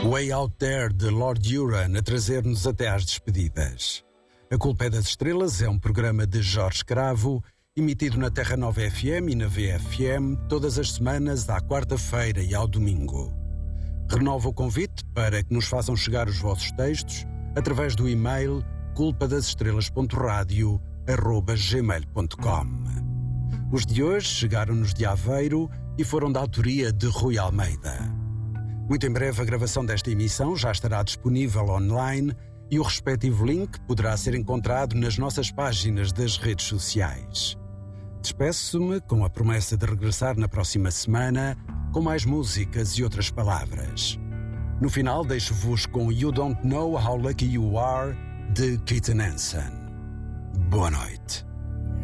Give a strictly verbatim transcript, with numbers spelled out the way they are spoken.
Way Out There de Lord Huron a trazer-nos até às despedidas. A Culpa é das Estrelas é um programa de Jorge Cravo, emitido na Terra Nova F M e na V F M todas as semanas à quarta-feira e ao domingo. Renovo o convite para que nos façam chegar os vossos textos através do e-mail culpa das estrelas ponto radio arroba gmail ponto com. Os de hoje chegaram-nos de Aveiro e foram da autoria de Rui Almeida. Muito em breve a gravação desta emissão já estará disponível online e o respectivo link poderá ser encontrado nas nossas páginas das redes sociais. Despeço-me com a promessa de regressar na próxima semana com mais músicas e outras palavras. No final deixo-vos com You Don't Know How Lucky You Are de Keaton Hansen. Boa noite.